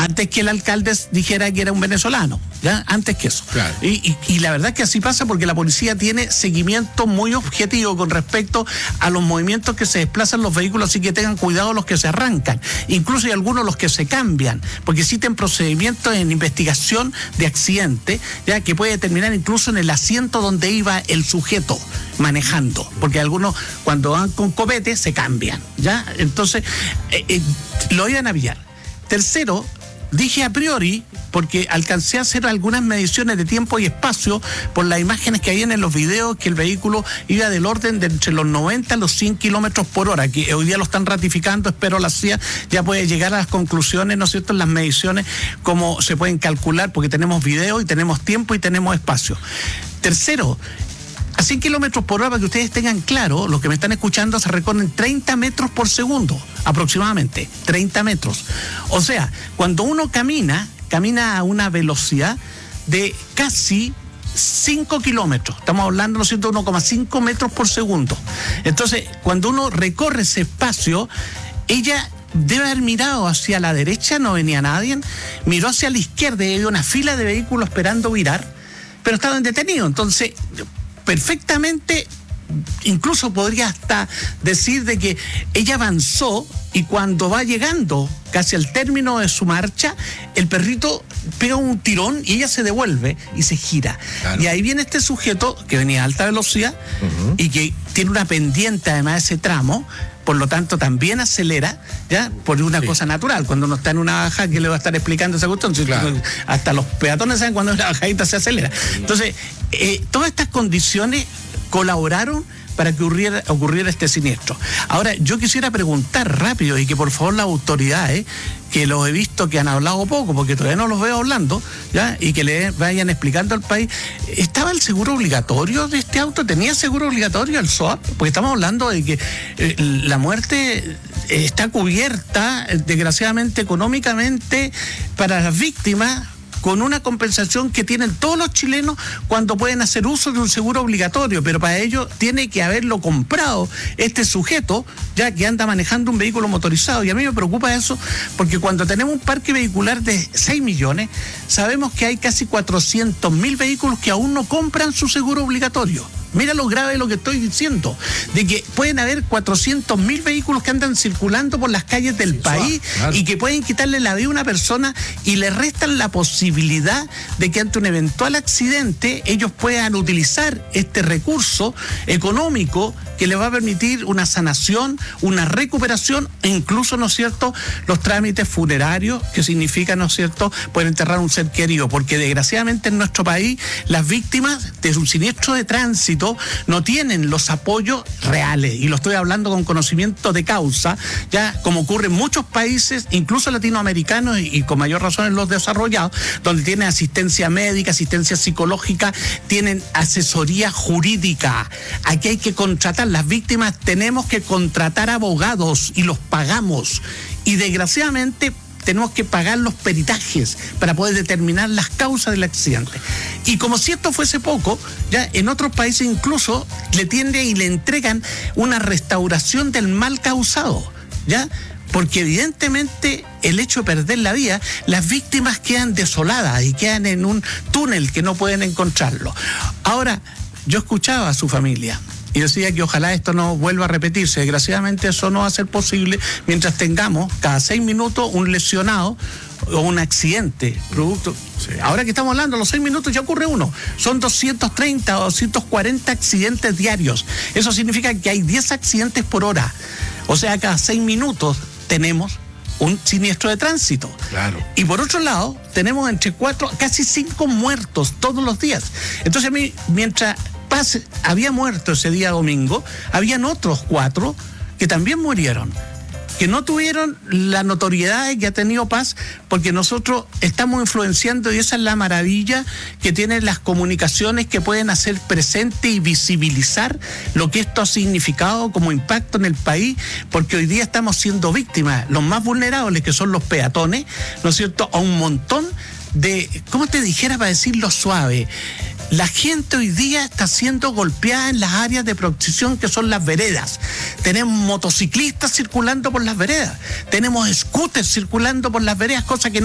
antes que el alcalde dijera que era un venezolano, ¿ya? Antes que eso. Claro. Y la verdad es que así pasa porque la policía tiene seguimiento muy objetivo con respecto a los movimientos que se desplazan los vehículos, y que tengan cuidado los que se arrancan. Incluso hay algunos los que se cambian, porque existen procedimientos en investigación de accidente, ya que puede terminar incluso en el asiento donde iba el sujeto manejando, porque algunos cuando van con copete se cambian, ¿ya? Entonces, lo iban a pillar. Tercero, dije a priori, porque alcancé a hacer algunas mediciones de tiempo y espacio por las imágenes que habían en los videos, que el vehículo iba del orden de entre los 90 a los 100 kilómetros por hora, que hoy día lo están ratificando. Espero la CIA ya puede llegar a las conclusiones, ¿no es cierto?, en las mediciones, cómo se pueden calcular, porque tenemos video y tenemos tiempo y tenemos espacio. Tercero, a 100 kilómetros por hora, para que ustedes tengan claro, los que me están escuchando, se recorren 30 metros por segundo, aproximadamente, 30 metros. O sea, cuando uno camina a una velocidad de casi 5 kilómetros. Estamos hablando, ¿no es cierto?, 1,5 metros por segundo. Entonces, cuando uno recorre ese espacio, ella debe haber mirado hacia la derecha, no venía nadie, miró hacia la izquierda y había una fila de vehículos esperando virar, pero estaban detenidos. Entonces, perfectamente, incluso podría hasta decir de que ella avanzó, y cuando va llegando casi al término de su marcha, el perrito pega un tirón y ella se devuelve y se gira. Claro. Y ahí viene este sujeto que venía a alta velocidad y que tiene una pendiente además de ese tramo, por lo tanto también acelera, ya, por una cosa natural. Cuando uno está en una baja, ¿qué le va a estar explicando esa cuestión? Claro. Hasta los peatones saben cuando una bajadita se acelera. Entonces, todas estas condiciones colaboraron para que ocurriera este siniestro. Ahora, yo quisiera preguntar rápido, y que por favor las autoridades, que los he visto que han hablado poco, porque todavía no los veo hablando, ¿ya?, y que le vayan explicando al país, ¿estaba el seguro obligatorio de este auto? ¿Tenía seguro obligatorio el SOAP? Porque estamos hablando de que la muerte está cubierta, desgraciadamente, económicamente, para las víctimas, con una compensación que tienen todos los chilenos cuando pueden hacer uso de un seguro obligatorio, pero para ello tiene que haberlo comprado este sujeto, ya que anda manejando un vehículo motorizado. Y a mí me preocupa eso, porque cuando tenemos un parque vehicular de 6 millones, sabemos que hay casi 400.000 vehículos que aún no compran su seguro obligatorio. Mira lo grave de lo que estoy diciendo, de que pueden haber 400.000 vehículos que andan circulando por las calles del país, claro, y que pueden quitarle la vida a una persona y le restan la posibilidad de que ante un eventual accidente ellos puedan utilizar este recurso económico que le va a permitir una sanación, una recuperación, e incluso, ¿no es cierto?, los trámites funerarios, que significa, ¿no es cierto?, poder enterrar un ser querido, porque desgraciadamente en nuestro país las víctimas de un siniestro de tránsito no tienen los apoyos reales, y lo estoy hablando con conocimiento de causa, ya, como ocurre en muchos países, incluso latinoamericanos, y con mayor razón en los desarrollados, donde tienen asistencia médica, asistencia psicológica, tienen asesoría jurídica. Aquí hay que contratar, las víctimas tenemos que contratar abogados y los pagamos, y desgraciadamente tenemos que pagar los peritajes para poder determinar las causas del accidente. Y como si esto fuese poco, ya en otros países incluso le tienden y le entregan una restauración del mal causado, ¿ya? Porque evidentemente el hecho de perder la vida, las víctimas quedan desoladas y quedan en un túnel que no pueden encontrarlo. Ahora, yo escuchaba a su familia y decía que ojalá esto no vuelva a repetirse. Desgraciadamente eso no va a ser posible mientras tengamos cada 6 minutos un lesionado o un accidente producto. Sí. Ahora que estamos hablando, a los 6 minutos ya ocurre uno. Son 230 o 240 accidentes diarios. Eso significa que hay 10 accidentes por hora. O sea, cada 6 minutos tenemos un siniestro de tránsito. Claro. Y por otro lado, tenemos entre 4, casi 5 muertos todos los días. Entonces a mí, mientras Paz había muerto ese día domingo, habían otros 4 que también murieron, que no tuvieron la notoriedad que ha tenido Paz, porque nosotros estamos influenciando, y esa es la maravilla que tienen las comunicaciones, que pueden hacer presente y visibilizar lo que esto ha significado como impacto en el país, porque hoy día estamos siendo víctimas, los más vulnerables, que son los peatones, ¿no es cierto?, a un montón de, ¿cómo te dijera para decirlo suave? La gente hoy día está siendo golpeada en las áreas de protección que son las veredas. Tenemos motociclistas circulando por las veredas, tenemos scooters circulando por las veredas, cosa que